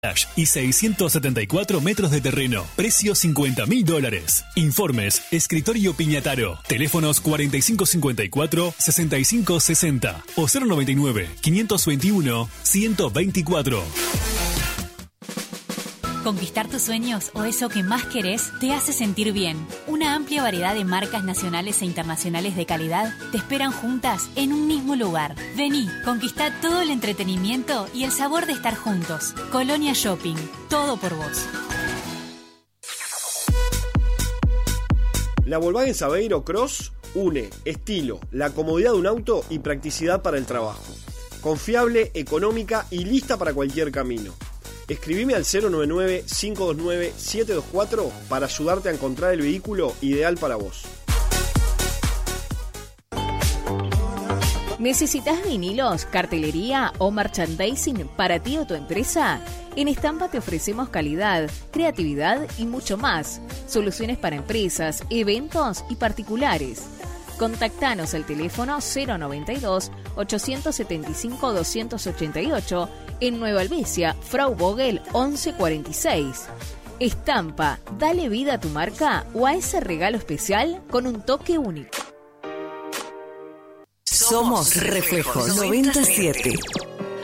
y 674 metros de terreno. Precio $50.000. Informes, Escritorio Piñataro. Teléfonos 4554-6560 o 099-521-124. Conquistar tus sueños o eso que más querés te hace sentir bien. Una amplia variedad de marcas nacionales e internacionales de calidad te esperan juntas en un mismo lugar. Vení, conquistá todo el entretenimiento y el sabor de estar juntos. Colonia Shopping, todo por vos. La Volkswagen Saveiro Cross une estilo, la comodidad de un auto y practicidad para el trabajo. Confiable, económica y lista para cualquier camino. Escribime al 099-529-724 para ayudarte a encontrar el vehículo ideal para vos. ¿Necesitas vinilos, cartelería o merchandising para ti o tu empresa? En Estampa te ofrecemos calidad, creatividad y mucho más. Soluciones para empresas, eventos y particulares. Contactanos al teléfono 092-875-288 en Nueva Albesia, Frau Vogel 1146. Estampa, dale vida a tu marca o a ese regalo especial con un toque único. Somos Reflejos 97.